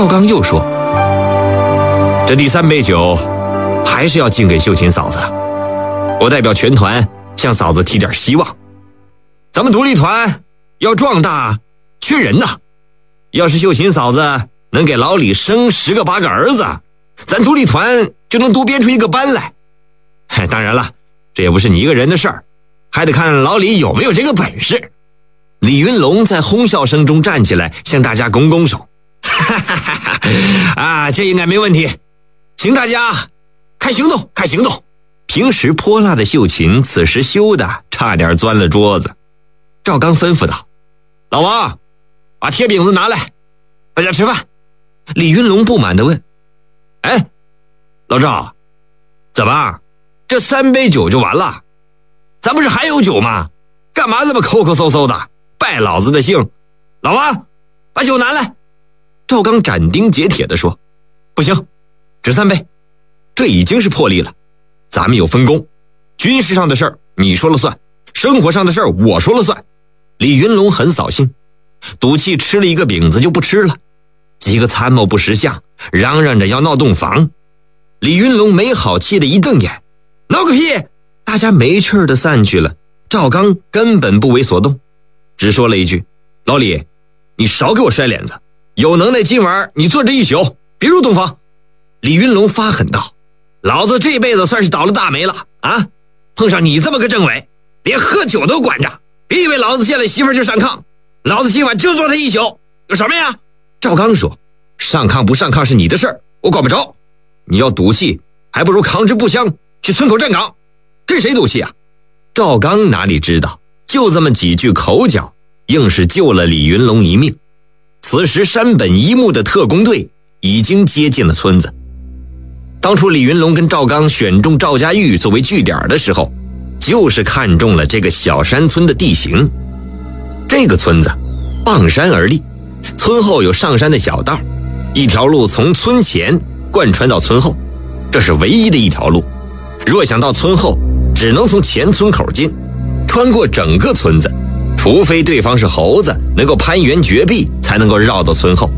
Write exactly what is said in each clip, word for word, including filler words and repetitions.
赵刚又说：“这第三杯酒还是要敬给秀琴嫂子，我代表全团向嫂子提点希望。咱们独立团要壮大，缺人呐。要是秀琴嫂子能给老李生十个八个儿子，咱独立团就能多编出一个班来。当然了，这也不是你一个人的事儿，还得看老李有没有这个本事。”李云龙在哄笑声中站起来，向大家拱拱手：“哈哈哈哈啊，这应该没问题，请大家看行动，看行动。”平时泼辣的秀琴此时羞得差点钻了桌子。赵刚吩咐道：“老王，把铁饼子拿来，大家吃饭。”李云龙不满地问：“哎，老赵，怎么这三杯酒就完了？咱不是还有酒吗？干嘛这么抠抠搜搜的，败老子的兴？老王，把酒拿来。”赵刚斩钉截铁地说：“不行，只三杯，这已经是破例了。咱们有分工，军事上的事儿你说了算，生活上的事儿我说了算。”李云龙很扫兴，赌气吃了一个饼子就不吃了。几个参谋不识相，嚷嚷着要闹洞房。李云龙没好气的一瞪眼：“闹个屁！”大家没趣儿的散去了。赵刚根本不为所动，只说了一句：“老李，你少给我摔脸子，有能耐今晚你坐这一宿，别入洞房。”李云龙发狠道：“老子这辈子算是倒了大霉了啊！碰上你这么个政委，连喝酒都管着，别以为老子见了媳妇就上炕，老子今晚就坐他一宿，有什么呀？”赵刚说：“上炕不上炕是你的事儿，我管不着。你要赌气，还不如扛支步枪去村口站岗，跟谁赌气啊？”赵刚哪里知道，就这么几句口角，硬是救了李云龙一命。此时山本一木的特工队已经接近了村子。当初李云龙跟赵刚选中赵家峪作为据点的时候，就是看中了这个小山村的地形。这个村子傍山而立，村后有上山的小道，一条路从村前贯穿到村后，这是唯一的一条路。若想到村后，只能从前村口进，穿过整个村子，除非对方是猴子，能够攀援绝壁，才能够绕到村后。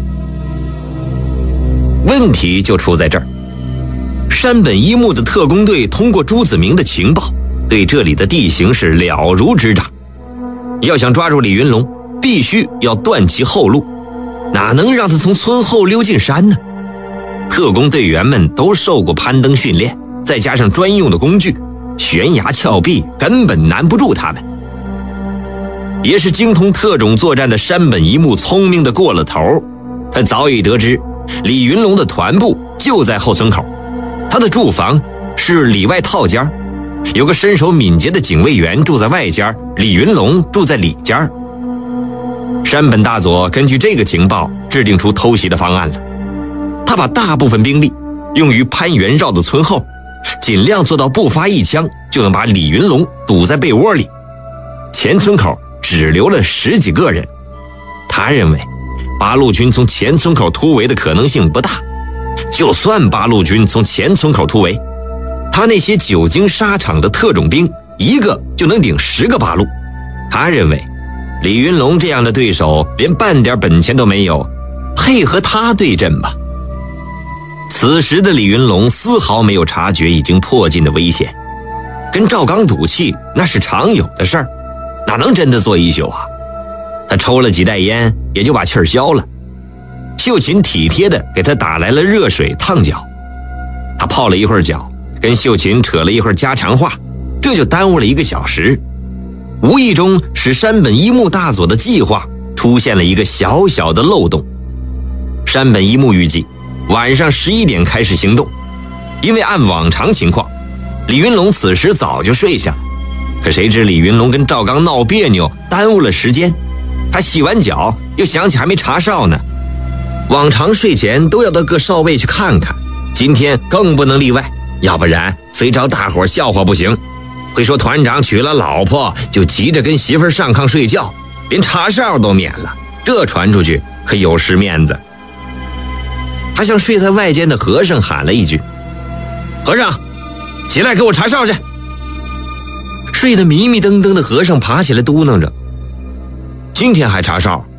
问题就出在这儿，山本一木的特工队通过朱子明的情报，对这里的地形是了如指掌。要想抓住李云龙，必须要断其后路，哪能让他从村后溜进山呢？特工队员们都受过攀登训练，再加上专用的工具，悬崖峭壁根本难不住他们。也是精通特种作战的山本一木聪明的过了头，他早已得知李云龙的团部就在后村口，他的住房是里外套间，有个身手敏捷的警卫员住在外间，李云龙住在里间。山本大佐根据这个情报制定出偷袭的方案了，他把大部分兵力用于攀援绕到村后，尽量做到不发一枪就能把李云龙堵在被窝里。前村口只留了十几个人，他认为八路军从前村口突围的可能性不大，就算八路军从前村口突围，他那些久经沙场的特种兵一个就能顶十个八路。他认为李云龙这样的对手连半点本钱都没有，配合他对阵吧。此时的李云龙丝毫没有察觉已经迫近的危险，跟赵刚赌气那是常有的事儿，哪能真的坐一宿啊？他抽了几袋烟，也就把气儿消了。秀琴体贴地给他打来了热水烫脚，他泡了一会儿脚，跟秀琴扯了一会儿家常话，这就耽误了一个小时，无意中使山本一木大佐的计划出现了一个小小的漏洞。山本一木预计晚上十一点开始行动，因为按往常情况，李云龙此时早就睡下了。可谁知李云龙跟赵刚闹别扭，耽误了时间。他洗完脚又想起还没查哨呢。往常睡前都要到各哨位去看看，今天更不能例外，要不然非找大伙笑话不行。会说团长娶了老婆就急着跟媳妇上炕睡觉，连查哨都免了，这传出去可有失面子。他向睡在外间的和尚喊了一句：“和尚，起来给我查哨去。”睡得迷迷瞪瞪的和尚爬起来嘟囔着：“今天还查哨？